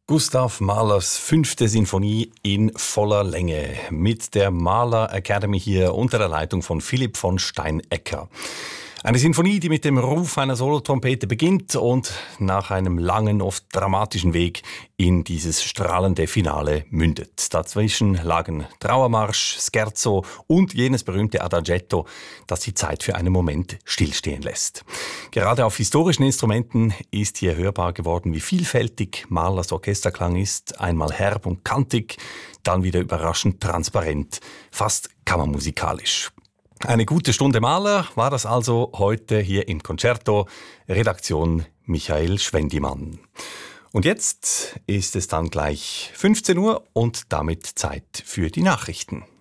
Gustav Mahlers 5. Sinfonie in voller Länge mit der Mahler Academy hier unter der Leitung von Philipp von Steinecker. Eine Sinfonie, die mit dem Ruf einer Solotrompete beginnt und nach einem langen, oft dramatischen Weg in dieses strahlende Finale mündet. Dazwischen lagen Trauermarsch, Scherzo und jenes berühmte Adagietto, das die Zeit für einen Moment stillstehen lässt. Gerade auf historischen Instrumenten ist hier hörbar geworden, wie vielfältig Mahlers Orchesterklang ist. Einmal herb und kantig, dann wieder überraschend transparent, fast kammermusikalisch. Eine gute Stunde Mahler war das also heute hier im Concerto. Redaktion Michael Schwendimann. Und jetzt ist es dann gleich 15 Uhr und damit Zeit für die Nachrichten.